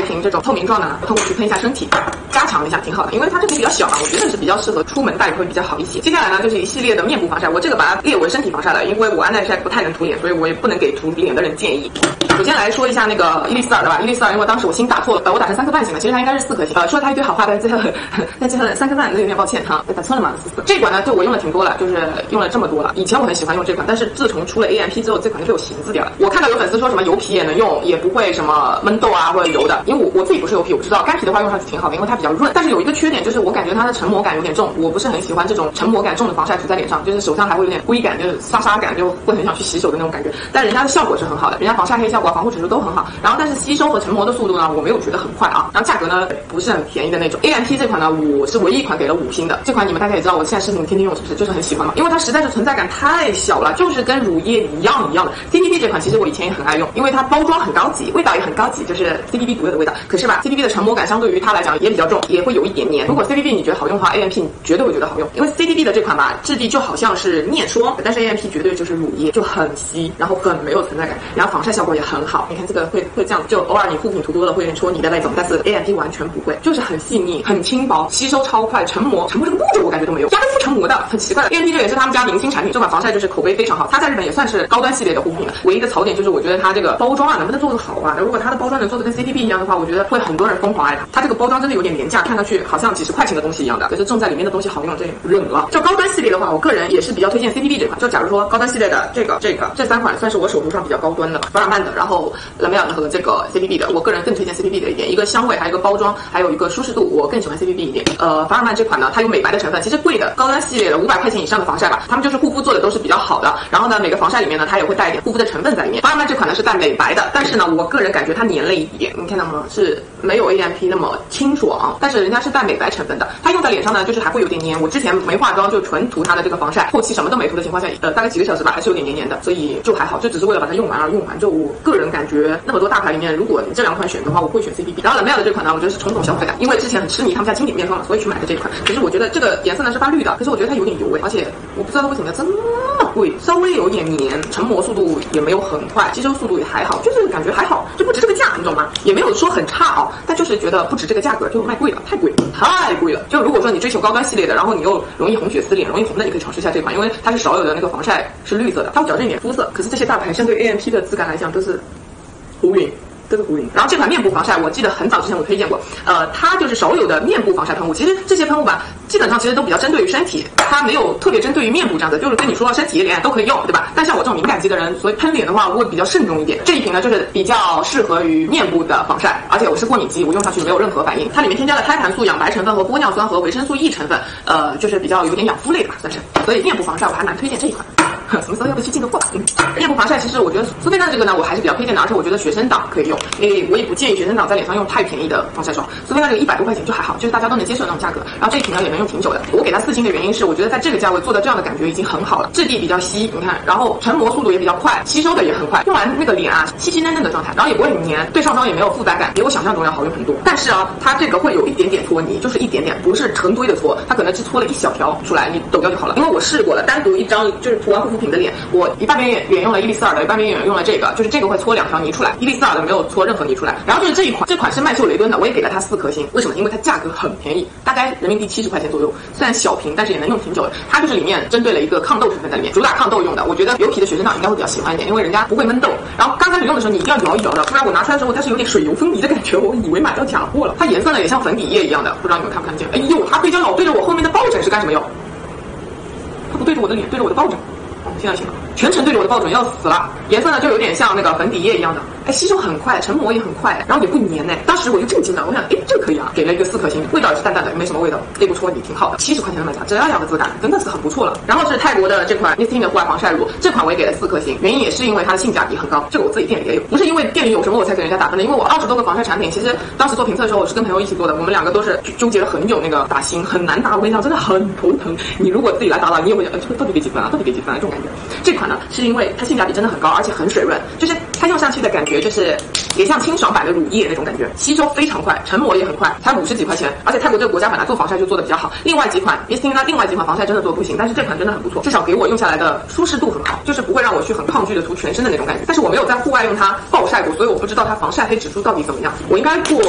瓶这种透明状的，通过去喷一下身体，加强一下挺好的，因为它这瓶比较小嘛，我觉得是比较适合出门带会比较好一些。接下来呢，就是一系列的面部防晒，我这个把它列为身体防晒了，因为我安耐晒不太能涂脸，所以我也不能给涂脸的人建议。首先来说一下那个伊丽丝尔的吧，伊丽丝尔因为当时我心打错了，我打成3颗半型了，其实它应该是4颗星。说它一堆好话，但最后3颗半，那有点抱歉哈，打错了嘛，44。这款呢，对我用了挺多了，就是用了这么多了。以前我很喜欢用这款，但是自从出了 AMP 之后，这款就被我闲置掉了。我看到有粉丝说什么油皮也能用，也不会什么闷痘啊或者油的，因为我自己不是油皮，我不知道。干皮的话用上去挺好的，因为它比较润。但是有一个缺点就是我感觉它的成膜感有点重，我不是很喜欢这种成膜感重的防晒涂在脸上，就是手上还会有点灰感，就是沙沙感，就会很想去洗手的那种感觉。但人家的效果是很好的，人家防晒黑效果、防护指数都很好。然后但是吸收和成膜的速度呢，我没有觉得很快啊。然后价格呢不是很便宜的那种。AMP 这款呢，我是唯一一款给了5星的。这款你们大家也知道，我现在视频天天用，是不是就是很喜欢嘛？因为它实在是存在感太小了，就是跟乳液一样的。CPB 这款其实我以前也很爱用，因为它包装很高级，味道也很高级，就是 CPB 独有的味道。可是吧 ，CPB 的成膜感相对于它来讲也比较重，也会有一点黏。如果 CPB 你觉得好用的话 ，AMP 你绝对会觉得好用，因为 CPB 的这款吧，质地就好像是面霜，但是 AMP 绝对就是乳液，就很稀，然后很没有存在感，然后防晒效果也很好。你看这个会这样，就偶尔你护肤品涂多了会有点戳你的那种，但是 AMP 完全不会，就是很细腻、很轻薄，吸收超快，成膜这个步骤我感觉都没有，压根不成膜的，很奇怪的。AMP 这也是他们家明星产品，这款防晒就是口碑非常好，它在日本也算是高端系列的护肤品了。唯一的槽点就是我觉得它这个包装啊能不能做得好啊？如果它的包装能做得跟 CPB 一样的话，我觉得会很多人疯狂爱它。它这个包装真的有点廉价，看上去好像几十块钱的东西一样的，可是重在里面的东西好用，这忍了。就高端系列的话，我个人也是比较推荐 CPB 这款。就假如说高端系列的这3款算是我手头上比较高端的，凡尔曼的，然后兰梅尔的和这个 CPB 的，我个人更推荐 CPB 的一点，一个香味，还有一个包装，还有一个舒适度，我更喜欢 CPB 一点。凡尔曼这款呢，它有美白的成分，其实贵的高端系列的500块钱以上的防晒吧，他们就是护肤做的都是比较好的。然后呢，每个防晒里面呢，它也会带一点护肤的成分在里面。凡尔曼这款呢是带美白的，但是呢，我个人感觉它黏了一点，你看到吗？是没有 AMP 那么清爽，但是人家是带美白成分的，它用在脸上呢，就是还会有点黏。我之前没化妆就纯涂它的这个防晒，后期什么都没涂的情况下，大概几个小时吧，还是有点黏黏的，所以就还好，就只是为了把它用完而用完。就我个人感觉，那么多大牌里面，如果你这2款选的话，我会选 CPB。然后兰梅尔的这款呢，我觉得是冲动消费的，因为之前很痴迷他们家经典面霜了，所以去买的这款。可是我觉得这个颜色呢是发绿的，可是我觉得它有点油味，而且我不知道它为什么要这么贵，稍微有点黏，成膜速度也没有很快，吸收速度也还好，就是感觉还好，就不值这个价，你懂吗？也没有说很差哦，但就是觉得不值这个价格，就卖贵了，太贵了。就如果说你追求高端系列的，然后你又容易红血丝脸、容易红的，你可以尝试一下这款，因为它是少有的那个防晒是绿色的，它会矫正一点肤色。可是这些大牌相对 AMP 的质感来讲都是胡云。然后这款面部防晒，我记得很早之前我推荐过，它就是少有的面部防晒喷雾。其实这些喷雾吧，基本上其实都比较针对于身体，它没有特别针对于面部这样子，就是跟你说身体脸都可以用，对吧？但像我这种敏感肌的人，所以喷脸的话我会比较慎重一点。这一瓶呢就是比较适合于面部的防晒，而且我是过敏肌，我用上去没有任何反应。它里面添加了胎盘素、养白成分和玻尿酸和维生素 E 成分，就是比较有点养肤类的吧，算是。所以面部防晒我还蛮推荐这一款。什么时候要不去进个货？面部防晒其实我觉得苏菲娜这个呢，我还是比较推荐的，而且我觉得学生党可以用，因为我也不建议学生党在脸上用太便宜的防晒霜。苏菲娜这个100多块钱就还好，就是大家都能接受的那种价格。然后这一瓶呢也能用挺久的。我给它4星的原因是，我觉得在这个价位做到这样的感觉已经很好了，质地比较稀，你看，然后成膜速度也比较快，吸收的也很快，用完那个脸啊细细嫩嫩的状态，然后也不会很黏，对上妆也没有负担感，比我想象中要好用很多。但是啊，它这个会有一点点搓泥，就是一点点，不是成堆的搓，它可能是搓了一小条出来，你抖掉就好了。因为我试过了，单独一张就是涂完护肤品的脸，我一半边脸用了伊丽丝尔的，一半边脸用了这个，就是这个会搓2条泥出来，伊丽丝尔的没有搓任何泥出来。然后就是这款是麦秀雷敦的，我也给了它4颗星。为什么？因为它价格很便宜，大概人民币70块钱左右，虽然小瓶，但是也能用挺久的。它就是里面针对了一个抗痘成分在里面，主打抗痘用的。我觉得油皮的学生党应该会比较喜欢一点，因为人家不会闷痘。然后刚开始用的时候你一定要摇一摇的，不然我拿出来的时候它是有点水油分离的感觉，我以为买到假货了。它颜色呢也像粉底液一样的，不知道你们看不看得见？哎呦，它对焦老对着我后面的抱枕是干什么用？它不对着我的脸，对着我的抱枕。现在行了，全程对着我的抱枕要死了。颜色呢就有点像那个粉底液一样的，吸收很快，成膜也很快，然后也不黏当时我就震惊了，我想这个可以啊，给了一个4颗星，味道也是淡淡的，没什么味道，内部搓泥挺好的，70块钱的卖价，这样的质感真的是很不错了。然后是泰国的这款 Nissin 的户外防晒乳，这款我也给了4颗星，原因也是因为它的性价比很高，这个我自己店里也有，不是因为店里有什么我才给人家打分的，因为我20多个防晒产品，其实当时做评测的时候我是跟朋友一起做的，我们2个都是纠结了很久，那个打星很难打，我跟你讲真的很头疼。你如果自己来打打，你也会这个到底给几分啊？到底给几分啊？这种感觉。这款呢是因为它性价比真的很高，而且很水润，就是它用上去的感觉就是也像清爽版的乳液那种感觉，吸收非常快，成膜也很快，才50几块钱，而且泰国这个国家本来做防晒就做的比较好。另外几款 Nissin 另外几款防晒真的做不行，但是这款真的很不错，至少给我用下来的舒适度很好，就是不会让我去很抗拒的涂全身的那种感觉。但是我没有在户外用它暴晒过，所以我不知道它防晒黑指数到底怎么样。我应该过